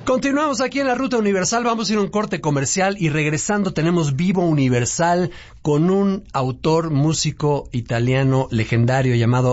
Continuamos aquí en la Ruta Universal, vamos a ir a un corte comercial y regresando tenemos Vivo Universal con un autor, músico italiano legendario llamado